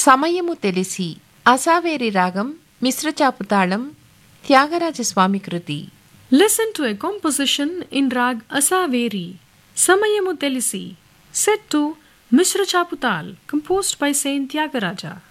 సమయము తెలిసి అసావేరి రాగం మిశ్రచాపు తాళం త్యాగరాజస్వామి కృతి. Listen to a composition in Rag Asaveri, Samayamu Telisi, set to Mishra Chaputal, composed by Saint Tyagaraja.